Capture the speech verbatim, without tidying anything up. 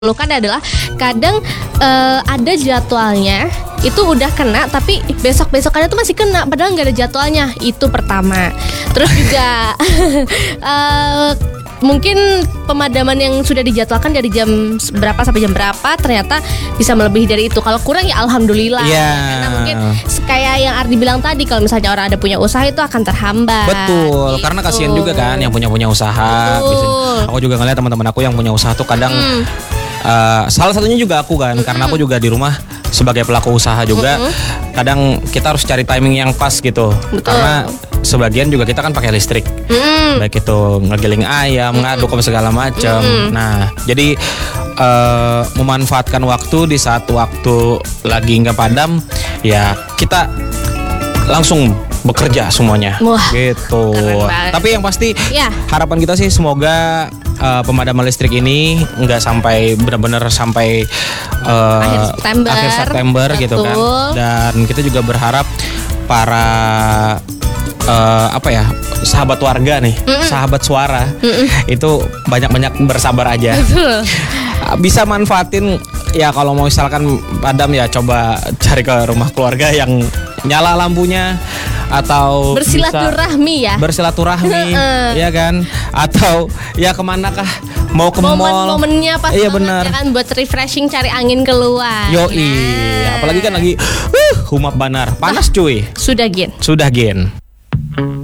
Lukan adalah kadang uh, ada jadwalnya itu udah kena tapi besok besokannya tuh masih kena padahal nggak ada jadwalnya. Itu pertama. Terus juga uh, mungkin pemadaman yang sudah dijadwalkan dari jam berapa sampai jam berapa ternyata bisa melebihi dari itu. Kalau kurang ya alhamdulillah. Yeah. Karena mungkin kayak yang Ardi bilang tadi, kalau misalnya orang ada punya usaha itu akan terhambat. Betul, gitu. karena kasihan juga kan yang punya punya usaha. Biasanya, aku juga ngeliat teman-teman aku yang punya usaha tuh kadang. Hmm. Uh, salah satunya juga aku kan, mm-hmm. karena aku juga di rumah sebagai pelaku usaha juga, mm-hmm. kadang kita harus cari timing yang pas gitu. Betul. Karena sebagian juga kita kan pakai listrik, mm-hmm. baik itu ngegiling ayam, mm-hmm. ngaduk segala macam. Mm-hmm. Nah, jadi uh, memanfaatkan waktu di saat waktu lagi nggak padam, ya kita langsung bekerja semuanya. Wah, gitu. Tapi yang pasti ya. Harapan kita sih semoga uh, pemadaman listrik ini nggak sampai benar-benar sampai uh, akhir September, akhir September gitu kan. Dan kita juga berharap para uh, apa ya sahabat warga nih, Mm-mm. sahabat suara Mm-mm. itu banyak-banyak bersabar aja. Bisa manfaatin ya, kalau mau misalkan padam ya coba cari ke rumah keluarga yang nyala lampunya, atau bersilaturahmi ya bersilaturahmi ya kan, atau ya kemanakah mau ke mall, momen-momennya pas iya benar ya kan, buat refreshing, cari angin keluar. Yoi, nah. Apalagi kan lagi uh, humap banar panas cuy. Sudah Gin sudah Gin